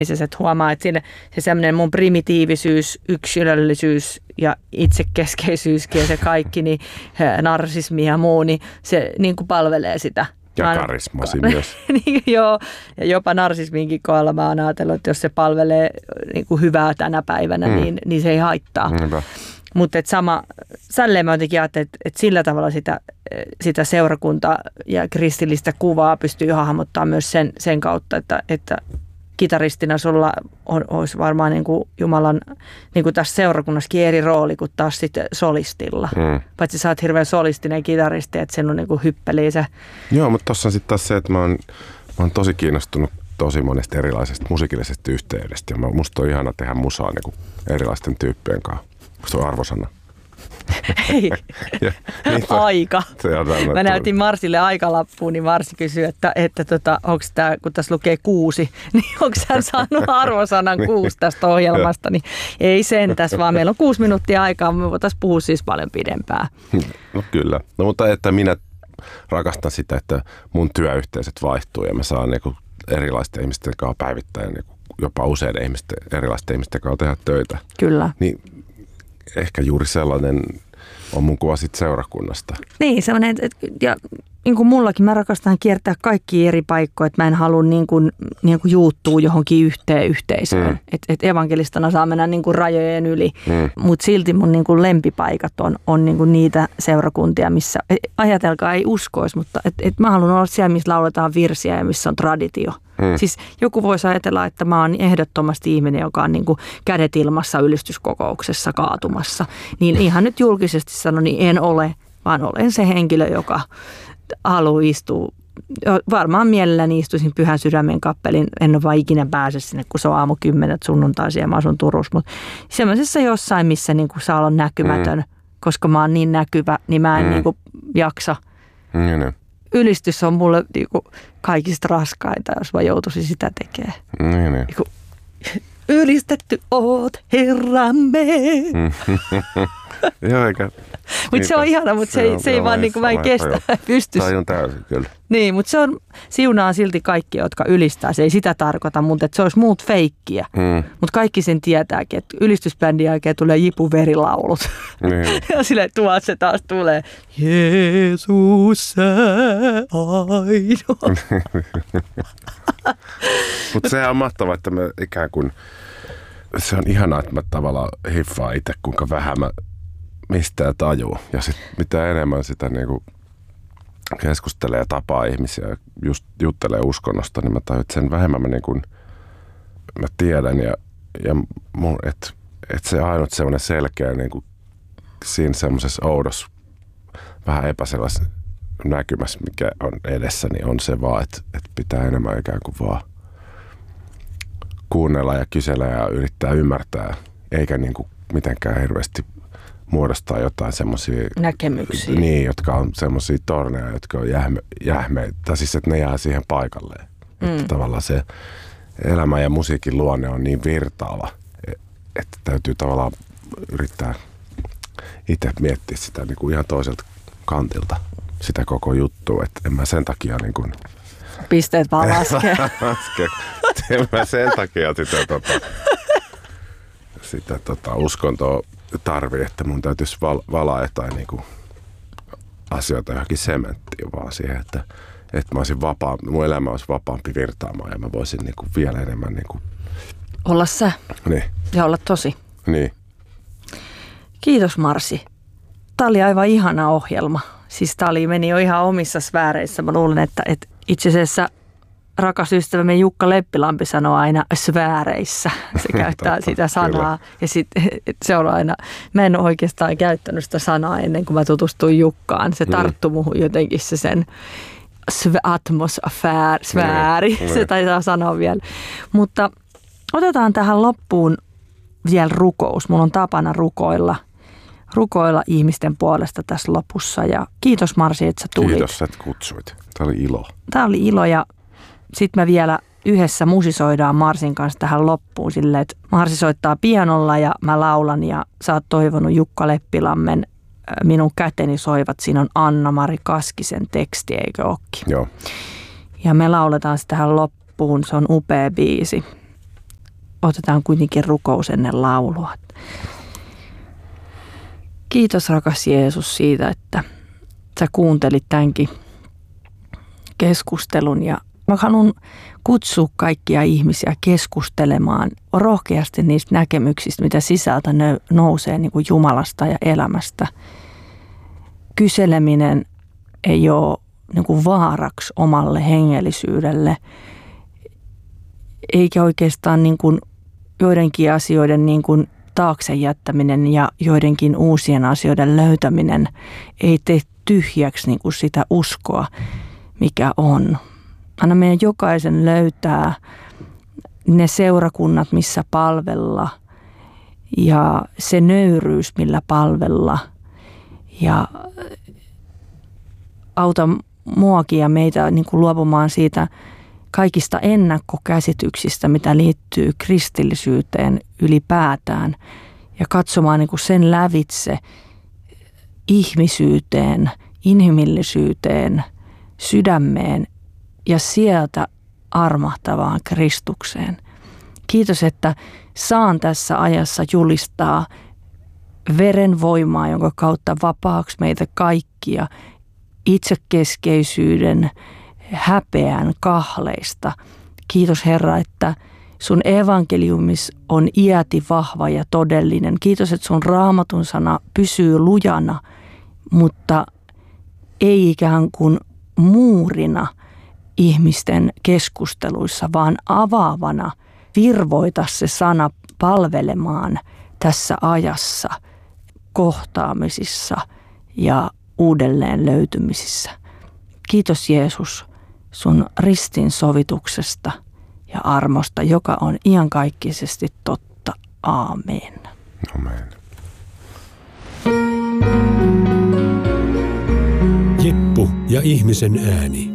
Se huomaa, että se semmoinen mun primitiivisyys, yksilöllisyys ja itsekeskeisyyskin ja se kaikki, niin narsismi ja muu, niin se niin kuin palvelee sitä. Ja karismasi myös. Niin, joo, ja jopa narsisminkin kohdalla mä oon ajatellut, että jos se palvelee niin kuin hyvää tänä päivänä, niin se ei haittaa. Mutta sälleen mä jotenkin ajattelin, että sillä tavalla sitä seurakunta- ja kristillistä kuvaa pystyy hahmottaa myös sen kautta, että kitaristina sulla olisi varmaan niin kuin Jumalan, niin kuin tässä seurakunnassakin eri rooli kuin taas sitten solistilla. Paitsi sä oot hirveän solistinen kitaristi, että sen on niin kuin hyppelii se. Joo, mutta tossa on sitten taas se, että mä oon tosi kiinnostunut tosi monesta erilaisesta musiikillisesta yhteydestä. Ja musta on ihana tehdä musaa niin kuin erilaisten tyyppien kanssa. Musta on arvosana. Hei, aika. Mä näytin Marsille aikalappuun, niin Marsi kysyi, että onko tämä, kun tässä lukee 6, niin onko hän saanut arvosanan 6 tästä ohjelmasta, niin ei sentäs, vaan meillä on 6 minuuttia aikaa, me voitaisiin puhua siis paljon pidempään. No kyllä, no, mutta että minä rakastan sitä, että mun työyhteisöt vaihtuu ja mä saan niinku erilaisten ihmisten kanssa päivittäin, niinku jopa useiden erilaisten ihmisten kanssa tehdä töitä. Kyllä. Niin ehkä juuri sellainen on mun kuva sit seurakunnasta. Niin, sellainen, ja niin kuin mullakin mä rakastan kiertää kaikki eri paikkoja, että mä en halua niin kuin juuttua johonkin yhteisöön. Että evankelistana saa mennä niin kuin rajojen yli, mutta silti mun niin kuin lempipaikat on niin kuin niitä seurakuntia, missä ajatelkaa ei uskoisi, mutta mä haluan olla siellä, missä lauletaan virsiä ja missä on traditio. Siis joku voisi ajatella, että mä oon ehdottomasti ihminen, joka on niin kuin kädet ilmassa ylistyskokouksessa kaatumassa. Niin ihan nyt julkisesti sanon, niin en ole, vaan olen se henkilö, joka haluaa istua. Varmaan mielelläni istuisin Pyhän Sydämen kappelin. En ole vaan ikinä pääse sinne, kun se on aamu 10 sunnuntaisin ja mä asun Turussa. Mutta semmoisessa jossain, missä niin kuin saa olla näkymätön, koska mä oon niin näkyvä, niin mä en niin kuin jaksa. Ylistys on mulle niinku kaikista raskaita, jos mä joutuisin sitä tekemään. Niinku, ylistetty oot, Herramme. Joo, eikä. Mutta se on ihana, mutta se ei vaan, niinku, mä en kestä pystyisi. Tai on täysin, kyllä. Niin, mutta se on, siunaa silti kaikki, jotka ylistää. Se ei sitä tarkoita, mutta että se olisi muut feikkiä. Mutta kaikki sen tietääkin, että ylistysbändin jälkeen tulee Jipu verilaulut. Ja silleen tuot se taas tulee. Jeesus sä ainoa. Mutta se on mahtavaa, että me ikään kuin, se on ihanaa, että mä tavallaan hiffaan itse, kuinka vähän mä mistään tajuu. Ja sitten mitä enemmän sitä niinku keskustelee ja tapaa ihmisiä ja just juttelee uskonnosta, niin mä tajun, että sen vähemmän mä tiedän ja että se ainut semmoinen selkeä niinku siinä semmoisessa oudossa vähän epäselvässä näkymässä, mikä on edessä, niin on se vaan, että pitää enemmän ikään kuin vaan kuunnella ja kysellä ja yrittää ymmärtää, eikä niinku mitenkään hirveästi muodostaa jotain semmoisia näkemyksiä. Niin, jotka on semmoisia torneja, jotka on jähmeitä, siis että ne jää siihen paikalleen. Että tavallaan se elämä ja musiikin luonne on niin virtaava, että täytyy tavallaan yrittää itse miettiä sitä niin kuin ihan toiselta kantilta, sitä koko juttua. Että en mä sen takia niin kuin pisteet vaan laskee. En mä sen takia sitä uskontoa tarvii, että mun täytyisi valaa jotain niinku asioita johonkin sementtiin vaan siihen, että mä olisin mun elämä olisi vapaampi virtaamaan ja mä voisin niinku vielä enemmän niinku olla sä. Niin. Ja olla tosi. Niin. Kiitos Marsi. Tää oli aivan ihana ohjelma. Siis tää meni jo ihan omissa sfääreissä. Mä luulen, että itse asiassa rakas ystävämme Jukka Leppilampi sanoo aina sfääreissä. Se käyttää sitä sanaa. Ja se on aina, mä en ole oikeastaan käyttänyt sitä sanaa ennen kuin mä tutustuin Jukkaan. Se tarttui muhun jotenkin se sen atmosfääri. Se taitaa sanoa vielä. Mutta otetaan tähän loppuun vielä rukous. Mulla on tapana rukoilla ihmisten puolesta tässä lopussa. Ja kiitos Marsi, että sä tulit. Kiitos, että kutsuit. Tämä oli ilo. Tämä oli ilo ja sitten me vielä yhdessä musisoidaan Marsin kanssa tähän loppuun silleen, että Marsi soittaa pianolla ja mä laulan ja sä oot toivonut Jukka Leppilammen Minun käteni soivat. Siinä on Anna-Mari Kaskisen teksti, eikö ookin? Joo. Ja me lauletaan sitä tähän loppuun. Se on upea biisi. otetaan kuitenkin rukous ennen laulua. Kiitos rakas Jeesus siitä, että sä kuuntelit tämänkin keskustelun ja mä haluan kutsua kaikkia ihmisiä keskustelemaan rohkeasti niistä näkemyksistä, mitä sisältä nousee niin kuin Jumalasta ja elämästä. Kyseleminen ei ole niin kuin vaaraksi omalle hengellisyydelle, eikä oikeastaan niin kuin joidenkin asioiden niin kuin taakse jättäminen ja joidenkin uusien asioiden löytäminen ei tee tyhjäksi niin kuin sitä uskoa, mikä on. Anna meidän jokaisen löytää ne seurakunnat, missä palvella ja se nöyryys, millä palvella. Ja auta muakin ja meitä niin kuin luopumaan siitä kaikista ennakkokäsityksistä, mitä liittyy kristillisyyteen ylipäätään. Ja katsomaan niin kuin sen lävitse ihmisyyteen, inhimillisyyteen, sydämeen ja sieltä armahtavaan Kristukseen. Kiitos, että saan tässä ajassa julistaa veren voimaa, jonka kautta vapaaksi meitä kaikkia itsekeskeisyyden, häpeän kahleista. Kiitos Herra, että sun evankeliumis on iäti vahva ja todellinen. Kiitos, että sun Raamatun sana pysyy lujana, mutta ei ikään kuin muurina ihmisten keskusteluissa, vaan avaavana. Virvoita se sana palvelemaan tässä ajassa, kohtaamisissa ja uudelleen löytymisissä. Kiitos Jeesus sun ristin sovituksesta ja armosta, joka on iankaikkisesti totta. Aamen. Amen. Jeppu ja ihmisen ääni.